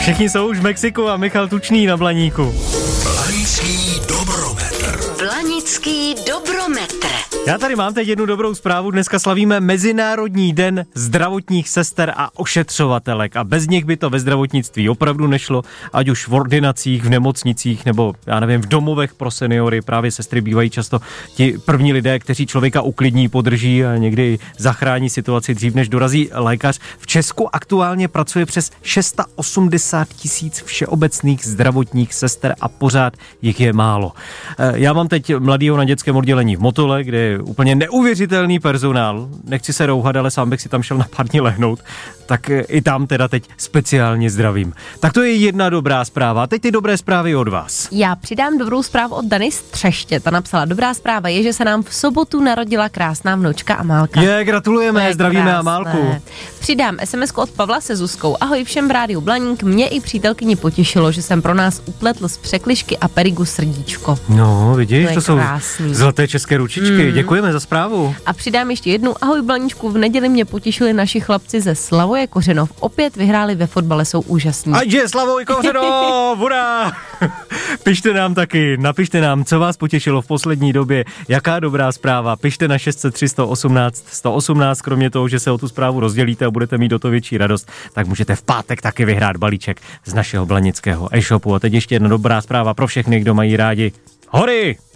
Všichni jsou už v Mexiku a Michal Tučný na Blaníku. Blanický dobrometr. Blanický dobrometr. Já tady mám teď jednu dobrou zprávu. Dneska slavíme Mezinárodní den zdravotních sester a ošetřovatelek. A bez nich by to ve zdravotnictví opravdu nešlo, ať už v ordinacích, v nemocnicích nebo, já nevím, v domovech pro seniory. Právě sestry bývají často ti první lidé, kteří člověka uklidní, podrží a někdy zachrání situaci dřív, než dorazí lékař. V Česku aktuálně pracuje přes 680 000 všeobecných zdravotních sester a pořád jich je málo. Já mám teď mladýho na dětském oddělení v Motole, kde je úplně neuvěřitelný personál. Nechci se rouhat, ale sám bych si tam šel na pár dní lehnout. Tak i tam teda teď speciálně zdravím. Tak to je jedna dobrá zpráva. A teď ty dobré zprávy od vás. Já přidám dobrou zprávu od Dany Střeště. Ta napsala, dobrá zpráva je, že se nám v sobotu narodila krásná vnučka Amálka. Gratulujeme, zdravíme Amálku. Přidám SMS-ku od Pavla se Zuzkou. Ahoj všem v rádiu Blaník. Mě i přítelkyni potěšilo, že jsem pro nás upletl z překližky a perigu srdíčko. No, vidíš, to jsou krásný. Zlaté české ručičky. Děkujeme za zprávu. A přidám ještě jednu. Ahoj Blaníčku, v neděli mě potěšili naši chlapci ze Slavoje Kořenov. Opět vyhráli ve fotbale, jsou úžasní. Ať Slavoj Kořenov, hurá! Pište nám taky, napište nám, co vás potěšilo v poslední době, jaká dobrá zpráva. Pište na 603 118 118, kromě toho, že se o tu zprávu rozdělíte a budete mít o to větší radost, tak můžete v pátek taky vyhrát balíček z našeho blanického e-shopu. A teď ještě jedna dobrá zpráva pro všechny, kdo mají rádi hory.